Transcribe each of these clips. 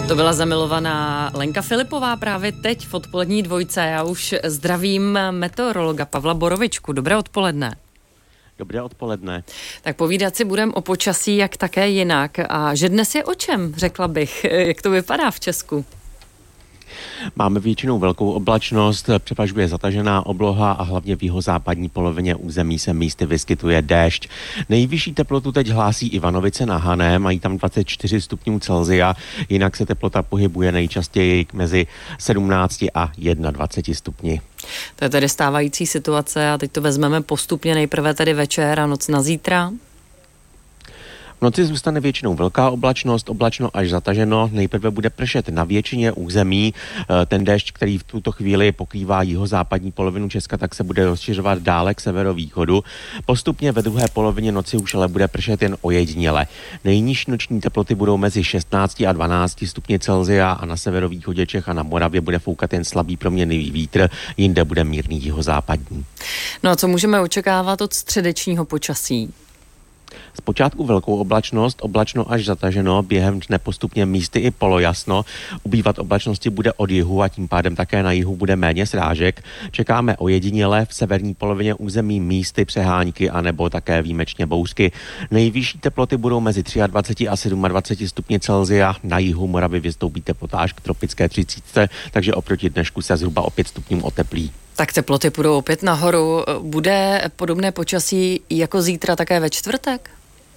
To byla zamilovaná Lenka Filipová právě teď v odpolední dvojce. Já už zdravím meteorologa Pavla Borovičku. Dobré odpoledne. Dobré odpoledne. Tak povídat si budeme o počasí, jak také jinak. A že dnes je o čem, řekla bych. Jak to vypadá v Česku? Máme většinou velkou oblačnost, převažuje zatažená obloha a hlavně v jihozápadní polovině území se místy vyskytuje déšť. Nejvyšší teplotu teď hlásí Ivanovice na Hané, mají tam 24 stupňů Celsia, jinak se teplota pohybuje nejčastěji mezi 17 a 21 stupni. To je tedy stávající situace a teď to vezmeme postupně, nejprve tedy večer a noc na zítra. V noci zůstane většinou velká oblačnost, oblačno až zataženo. Nejprve bude pršet na většině území. Ten déšť, který v tuto chvíli pokrývá jihozápadní polovinu Česka, tak se bude rozšiřovat dále k severovýchodu. Postupně ve druhé polovině noci už ale bude pršet jen ojediněle. Nejnižší noční teploty budou mezi 16 a 12 stupni Celsia a na severovýchodě Čech a na Moravě bude foukat jen slabý proměnlivý vítr, jinde bude mírný jihozápadní. No a co můžeme očekávat od středečního počasí? Zpočátku velkou oblačnost, oblačno až zataženo, během dne postupně místy i polojasno. Ubývat oblačnosti bude od jihu a tím pádem také na jihu bude méně srážek. Čekáme ojediněle v severní polovině území místy přehánky anebo také výjimečně bouřky. Nejvyšší teploty budou mezi 23 a 27 stupni Celsia. Na jihu Moravy vystoupí teplota až k tropické 30, takže oproti dnešku se zhruba o 5 stupňů oteplí. Tak teploty půjdou opět nahoru. Bude podobné počasí jako zítra také ve čtvrtek?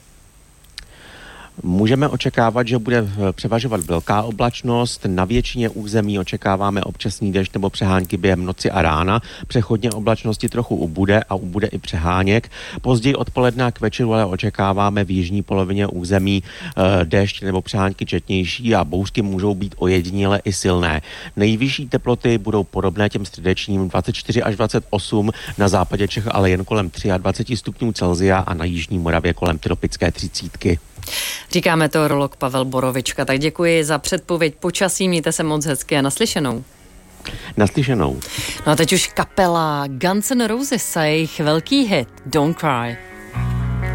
Můžeme očekávat, že bude převažovat velká oblačnost. Na většině území očekáváme občasný déšť nebo přehánky během noci a rána. Přechodně oblačnosti trochu ubude a ubude i přeháněk. Později odpoledne a k večeru ale očekáváme v jižní polovině území déšť nebo přehánky četnější a bouřky můžou být ojediněle i silné. Nejvyšší teploty budou podobné těm středečním 24 až 28, na západě Čech ale jen kolem 23 stupňů Celsia a na jižní Moravě kolem tropické 30. Říká meteorolog Pavel Borovička. Tak děkuji za předpověď počasí, mějte se moc hezky a naslyšenou. Naslyšenou. No a teď už kapela Guns N' Roses a jejich velký hit Don't Cry.